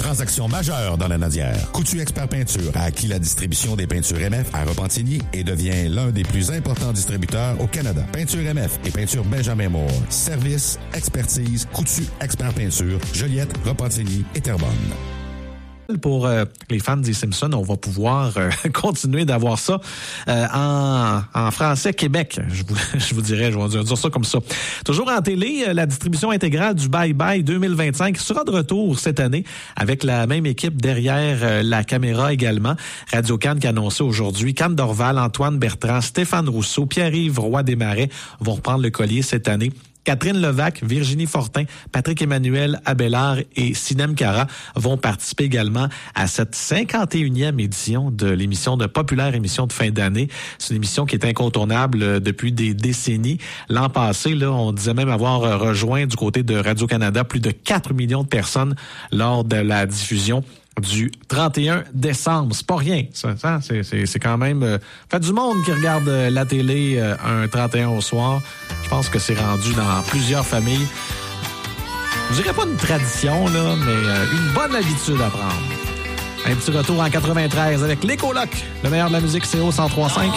Transaction majeure dans la Nadière. Coutu Expert Peinture a acquis la distribution des peintures MF à Repentigny et devient l'un des plus importants distributeurs au Canada. Peinture MF et peinture Benjamin Moore. Service, expertise, Coutu Expert Peinture, Joliette, Repentigny et Terrebonne. Pour les fans des Simpsons, on va pouvoir continuer d'avoir ça en français Québec. Je vous dirais, je vais dire ça comme ça. Toujours en télé, la distribution intégrale du Bye Bye 2025 sera de retour cette année avec la même équipe derrière la caméra également. Radio-Can qui a annoncé aujourd'hui qu'Anne Dorval, Antoine Bertrand, Stéphane Rousseau, Pierre-Yves Roy-Desmarais vont reprendre le collier cette année. Catherine Levac, Virginie Fortin, Patrick-Emmanuel Abélard et Sinem Cara vont participer également à cette 51e édition de l'émission de populaire émission de fin d'année. C'est une émission qui est incontournable depuis des décennies. L'an passé, là, on disait même avoir rejoint du côté de Radio-Canada plus de 4 millions de personnes lors de la diffusion du 31 décembre. C'est pas rien, ça. C'est quand même... fait du monde qui regarde la télé un 31 au soir. Je pense que c'est rendu dans plusieurs familles. Je dirais pas une tradition, là, mais une bonne habitude à prendre. Un petit retour en 93 avec les colocs. Le meilleur de la musique, c'est au 103.5.